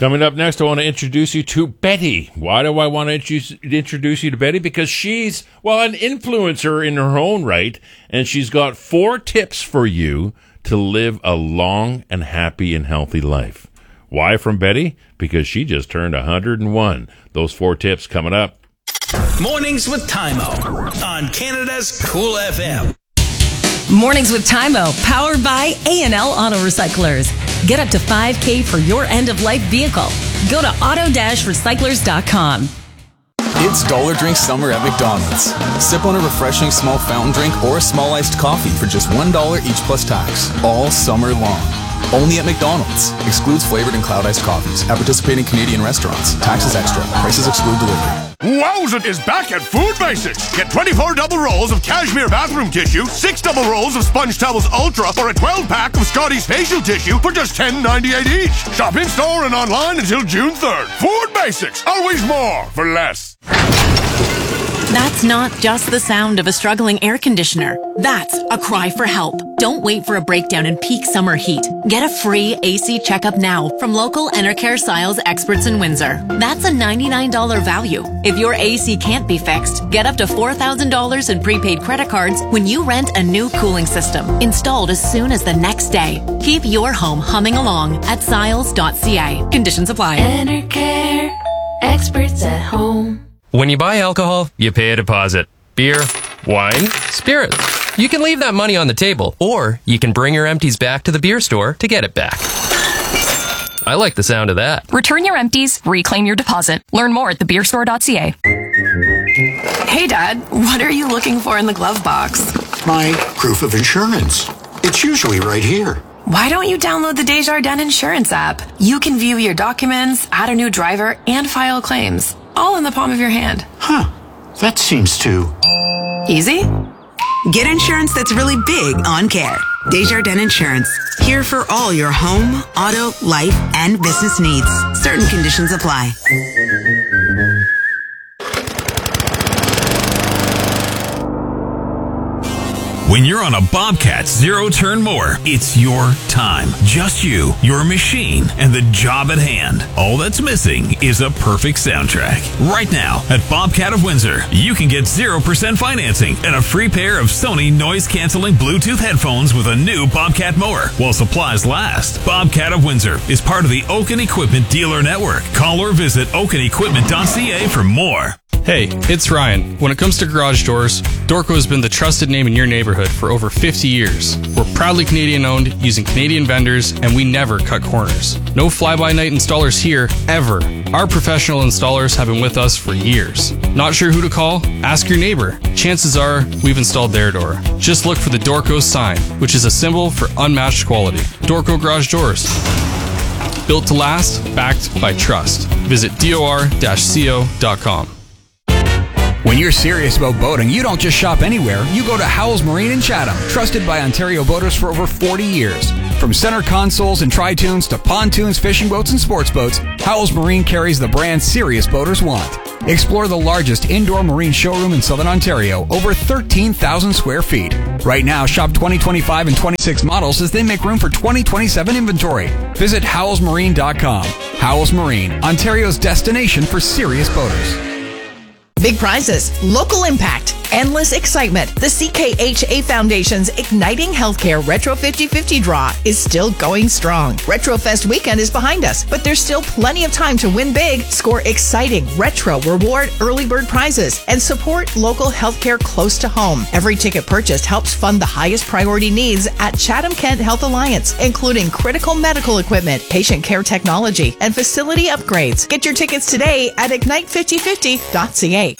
Coming up next, I want to introduce you to Betty. Why do I want to introduce you to Betty? Because she's, an influencer in her own right, and she's got 4 tips for you to live a long and happy and healthy life. Why from Betty? Because she just turned 101. Those 4 tips coming up. Mornings with Tymo on Canada's Cool FM. Mornings with Tymo, powered by A&L Auto Recyclers. Get up to $5,000 for your end-of-life vehicle. Go to auto-recyclers.com. It's Dollar Drink Summer at McDonald's. Sip on a refreshing small fountain drink or a small iced coffee for just $1 each plus tax, all summer long. Only at McDonald's. Excludes flavored and cloud iced coffees at participating Canadian restaurants. Taxes extra. Prices exclude delivery. Wowza is back at Food Basics. Get 24 double rolls of cashmere bathroom tissue, 6 double rolls of Sponge Towels Ultra, or a 12-pack of Scotty's facial tissue for just $10.98 each. Shop in-store and online until June 3rd. Food Basics. Always more for less. That's not just the sound of a struggling air conditioner. That's a cry for help. Don't wait for a breakdown in peak summer heat. Get a free AC checkup now from local Enercare Siles experts in Windsor. That's a $99 value. If your AC can't be fixed, get up to $4,000 in prepaid credit cards when you rent a new cooling system, installed as soon as the next day. Keep your home humming along at siles.ca. Conditions apply. Enercare, experts at home. When you buy alcohol, you pay a deposit. Beer, wine, spirits. You can leave that money on the table, or you can bring your empties back to the beer store to get it back. I like the sound of that. Return your empties, reclaim your deposit. Learn more at thebeerstore.ca. Hey, Dad, what are you looking for in the glove box? My proof of insurance. It's usually right here. Why don't you download the Desjardins Insurance app? You can view your documents, add a new driver, and file claims, all in the palm of your hand. Huh. That seems too easy. Get insurance that's really big on care. Desjardins Insurance. Here for all your home, auto, life, and business needs. Certain conditions apply. When you're on a Bobcat zero-turn mower, it's your time. Just you, your machine, and the job at hand. All that's missing is a perfect soundtrack. Right now, at Bobcat of Windsor, you can get 0% financing and a free pair of Sony noise-canceling Bluetooth headphones with a new Bobcat mower while supplies last. Bobcat of Windsor is part of the Oaken Equipment Dealer Network. Call or visit oakenequipment.ca for more. Hey, it's Ryan. When it comes to garage doors, Dorco has been the trusted name in your neighborhood for over 50 years. We're proudly Canadian owned, using Canadian vendors, and we never cut corners. No fly-by-night installers here, ever. Our professional installers have been with us for years. Not sure who to call? Ask your neighbor. Chances are, we've installed their door. Just look for the Dorco sign, which is a symbol for unmatched quality. Dorco Garage Doors. Built to last, backed by trust. Visit dor-co.com. When you're serious about boating, you don't just shop anywhere. You go to Howells Marine in Chatham, trusted by Ontario boaters for over 40 years. From center consoles and tri-tunes to pontoons, fishing boats, and sports boats, Howells Marine carries the brand serious boaters want. Explore the largest indoor marine showroom in Southern Ontario, over 13,000 square feet. Right now, shop 2025 and 26 models as they make room for 2027 inventory. Visit howellsmarine.com. Howells Marine, Ontario's destination for serious boaters. Big prizes, local impact, endless excitement. The CKHA Foundation's Igniting Healthcare Retro 50/50 draw is still going strong. Retrofest weekend is behind us, but there's still plenty of time to win big, score exciting retro reward early bird prizes, and support local healthcare close to home. Every ticket purchased helps fund the highest priority needs at Chatham Kent Health Alliance, including critical medical equipment, patient care technology, and facility upgrades. Get your tickets today at ignite5050.ca.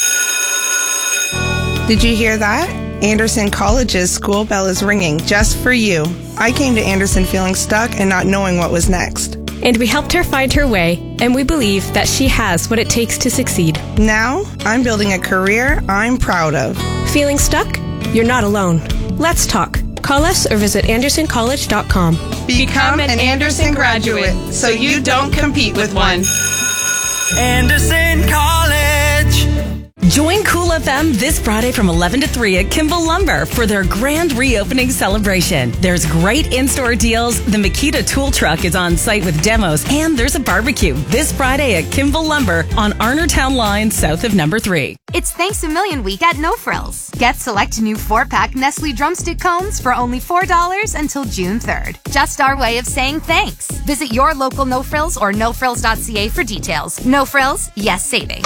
Did you hear that? Anderson College's school bell is ringing just for you. I came to Anderson feeling stuck and not knowing what was next. And we helped her find her way, and we believe that she has what it takes to succeed. Now, I'm building a career I'm proud of. Feeling stuck? You're not alone. Let's talk. Call us or visit andersoncollege.com. Become an Anderson graduate so you don't compete with one. Anderson College. Join Cool FM this Friday from 11 to 3 at Kimball Lumber for their grand reopening celebration. There's great in-store deals, the Makita tool truck is on site with demos, and there's a barbecue this Friday at Kimball Lumber on Arnertown Line south of number 3. It's Thanks a Million Week at No Frills. Get select new 4-pack Nestle Drumstick Cones for only $4 until June 3rd. Just our way of saying thanks. Visit your local No Frills or nofrills.ca for details. No Frills, yes savings.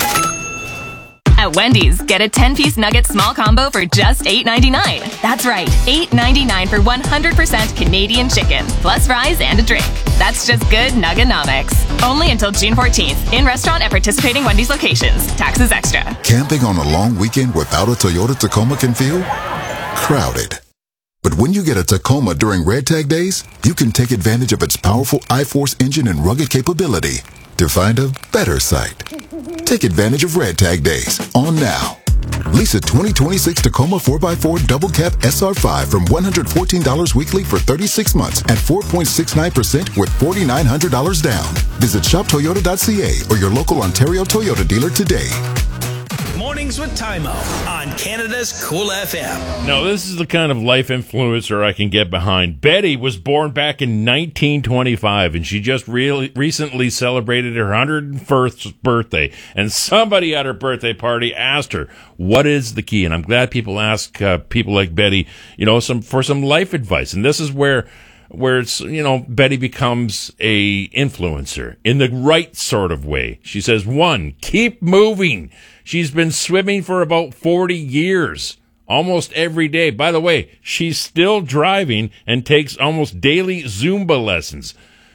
At Wendy's, get a 10-piece nugget small combo for just $8.99. That's right, $8.99 for 100% Canadian chicken, plus fries and a drink. That's just good Nuggenomics. Only until June 14th, in restaurant at participating Wendy's locations. Taxes extra. Camping on a long weekend without a Toyota Tacoma can feel crowded. But when you get a Tacoma during Red Tag Days, you can take advantage of its powerful iForce engine and rugged capability to find a better site. Take advantage of Red Tag Days on now. Lease a 2026 Tacoma 4x4 Double Cab SR5 from $114 weekly for 36 months at 4.69% with $4,900 down. Visit shoptoyota.ca or your local Ontario Toyota dealer today. Mornings with Tymo on Canada's Cool FM. Now, this is the kind of life influencer I can get behind. Betty was born back in 1925, and she just recently celebrated her 101st birthday. And somebody at her birthday party asked her, what is the key? And I'm glad people ask people like Betty, for some life advice. And this is where it's, Betty becomes a influencer in the right sort of way. She says, 1, keep moving. She's been swimming for about 40 years, almost every day. By the way, she's still driving and takes almost daily Zumba lessons.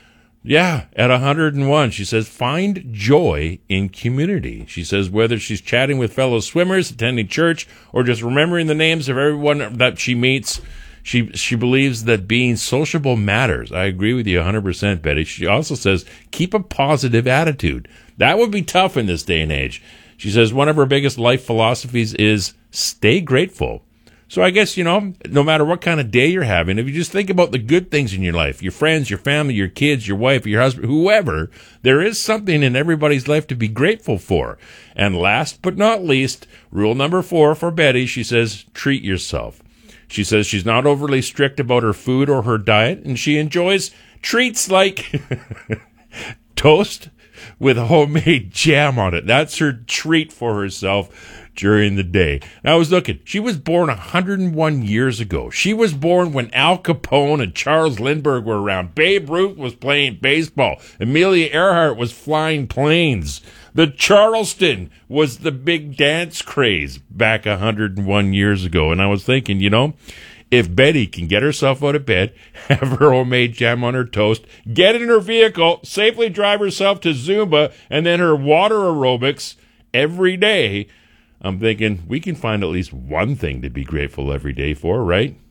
Yeah, at 101, she says, find joy in community. She says whether she's chatting with fellow swimmers, attending church, or just remembering the names of everyone that she meets, she believes that being sociable matters. I agree with you 100%, Betty. She also says, keep a positive attitude. That would be tough in this day and age. She says one of her biggest life philosophies is stay grateful. So I guess, no matter what kind of day you're having, if you just think about the good things in your life, your friends, your family, your kids, your wife, your husband, whoever, there is something in everybody's life to be grateful for. And last but not least, rule number 4 for Betty, she says, treat yourself. She says she's not overly strict about her food or her diet, and she enjoys treats like toast with homemade jam on it. That's her treat for herself during the day. Now, I was looking. She was born 101 years ago. She was born when Al Capone and Charles Lindbergh were around. Babe Ruth was playing baseball. Amelia Earhart was flying planes. The Charleston was the big dance craze back 101 years ago. And I was thinking, if Betty can get herself out of bed, have her homemade jam on her toast, get in her vehicle, safely drive herself to Zumba, and then her water aerobics every day, I'm thinking we can find at least one thing to be grateful every day for, right?